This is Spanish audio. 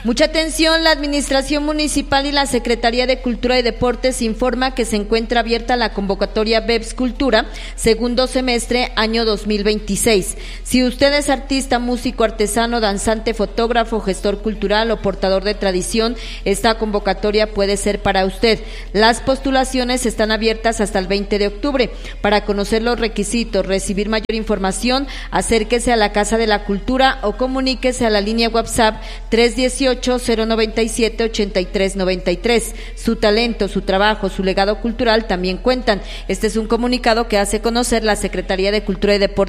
Mucha atención, la Administración Municipal y la Secretaría de Cultura y Deportes informa que se encuentra abierta la convocatoria BEPS Cultura, segundo semestre, año 2026. Si usted es artista, músico, artesano, danzante, fotógrafo, gestor cultural o portador de tradición, esta convocatoria puede ser para usted. Las postulaciones están abiertas hasta el 20 de octubre. Para conocer los requisitos, recibir mayor información, acérquese a la Casa de la Cultura o comuníquese a la línea WhatsApp 318-097-8393. Su talento, su trabajo, su legado cultural también cuentan. Este es un comunicado que hace conocer la Secretaría de Cultura y Deportes